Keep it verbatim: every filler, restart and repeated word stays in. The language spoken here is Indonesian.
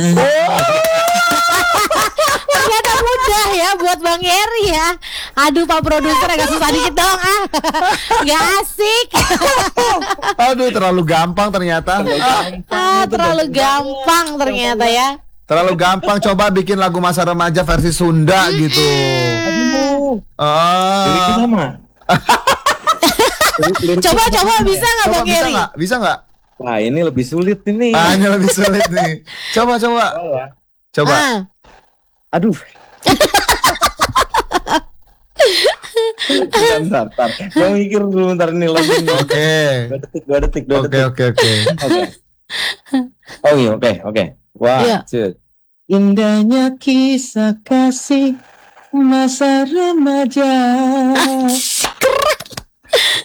Ternyata mudah ya buat Bang Heri ya. Aduh Pak Produser agak susah dikit dong ah. Gak asik. Aduh terlalu gampang ternyata. Ah, terlalu gampang ternyata ya. Terlalu gampang, coba bikin lagu masa remaja versi Sunda gitu. Aduh. Ah. sama. Coba coba bisa nggak Coba Bang bisa Heri? nggak? Bisa nggak? Wah ini lebih sulit ini. Ah, ini lebih sulit nih. Coba coba. Coba. Ah. Aduh. Bentar, bentar, bentar. Gue mikir dulu bentar nih lagu ini. Oke. Dua detik, dua detik, dua Oke detik. oke oke. Oke. Oh iya, oke, oke. Wah, Iya. cut. Indahnya kisah kasih masa remaja.